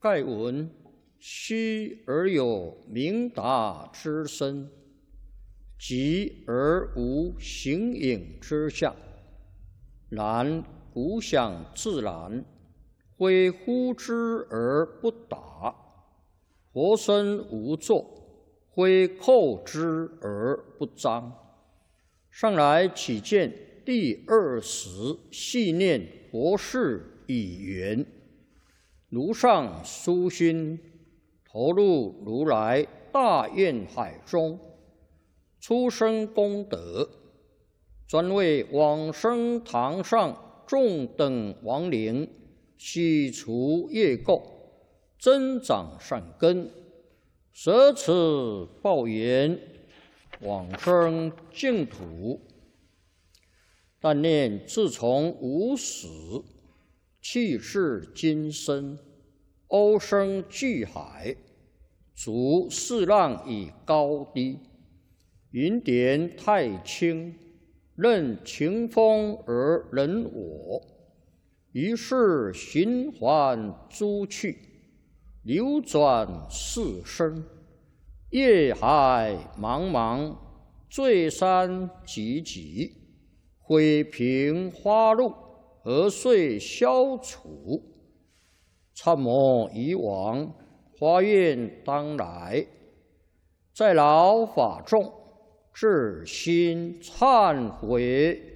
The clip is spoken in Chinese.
盖闻虚而有明达之身，寂而无形影之相。然古想自然，非呼之而不达；活身无作，非叩之而不彰。上来起见第20细念佛事已圆，如上殊心，投入如来大愿海中，出生功德，专为往生堂上众等亡灵洗除业垢，增长善根，舍此报缘，往生净土。但念自从无始，气至今生，欧生巨海，逐四浪以高低，云点太清，任情风而人我。于是循环诸趣，流转四生，业海茫茫，罪山积积，毁平花露，何遂消除？参谋以往，发愿当来，在劳法众，至心忏悔。